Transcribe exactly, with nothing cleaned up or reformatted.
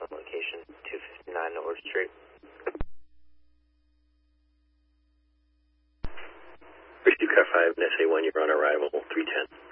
on location two fifty-nine North Street. Rescue Car five, N S A one, you're on arrival, three ten.